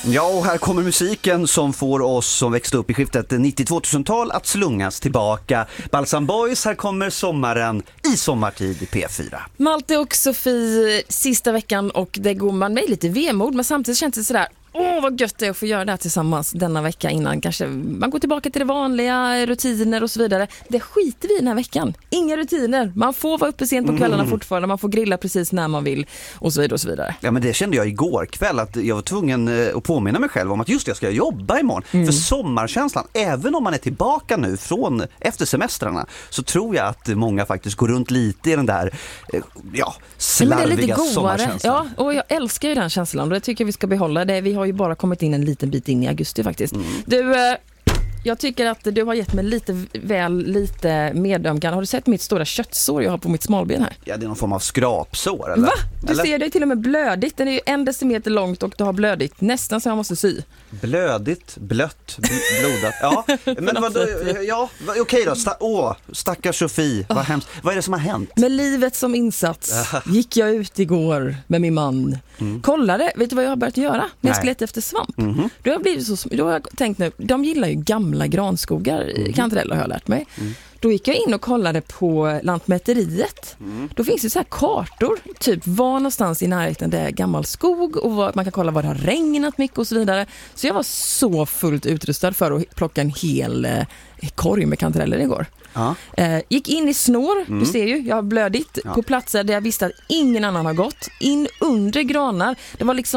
Ja, och här kommer musiken som får oss som växte upp i skiftet 90-2000-tal att slungas tillbaka. Balsam Boys, här kommer sommaren i sommartid i P4. Malte och Sofie, sista veckan, och det går man med lite vemod, men samtidigt känns det sådär, vad gött det är att få göra det här tillsammans denna vecka innan kanske man går tillbaka till det vanliga, rutiner och så vidare. Det skiter vi den här veckan. Inga rutiner. Man får vara uppe sent på kvällarna fortfarande, man får grilla precis när man vill och så vidare och så vidare. Ja, men det kände jag igår kväll att jag var tvungen att påminna mig själv om att just jag ska jobba imorgon. För sommarkänslan, även om man är tillbaka nu från efter semestrarna, så tror jag att många faktiskt går runt lite i den där slarviga sommarkänslan. Ja, och jag älskar ju den känslan och det tycker jag vi ska behålla. Vi har ju bara kommit in en liten bit in i augusti faktiskt. Du, jag tycker att du har gett mig lite medömkan. Har du sett mitt stora köttsår jag har på mitt smalben här? Ja, det är någon form av skrapsår, eller? Va? Du eller? ser det är till och med blödigt. Den är ju 1 decimeter långt och du har blödigt. Nästan så jag måste sy. Blödigt, blött, blodat. Ja, men okej då. Stackars Sofie. Vad hemskt. Vad är det som har hänt? Med livet som insats gick jag ut igår med min man. Kollade, vet du vad jag har börjat göra? När jag ska leta efter svamp. Då har jag tänkt nu, de gillar ju gamla granskogar, kantareller har jag lärt mig. Då gick jag in och kollade på Lantmäteriet. Då finns det så här kartor, typ var någonstans i närheten det är gammal skog och man kan kolla var det har regnat mycket och så vidare. Så jag var så fullt utrustad för att plocka en hel korg med kantareller igår. Gick in i snår, du ser ju, jag har blödigt på platser där jag visste att ingen annan har gått. In under granar, det var liksom